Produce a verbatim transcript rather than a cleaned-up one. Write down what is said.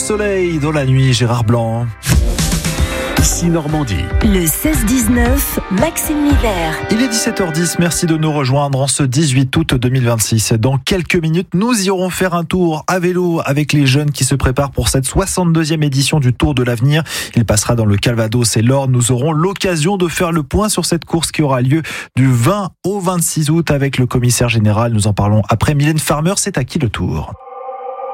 soleil dans la nuit, Gérard Blanc. Ici Normandie. Le seize dix-neuf, Maxime Miller. Il est dix-sept heures dix, merci de nous rejoindre en ce dix-huit août deux mille vingt-six. Dans quelques minutes, nous irons faire un tour à vélo avec les jeunes qui se préparent pour cette soixante-deuxième édition du Tour de l'Avenir. Il passera dans le Calvados et l'Orne. Nous aurons l'occasion de faire le point sur cette course qui aura lieu du vingt au vingt-six août avec le commissaire général. Nous en parlons après Mylène Farmer. C'est à qui le tour ?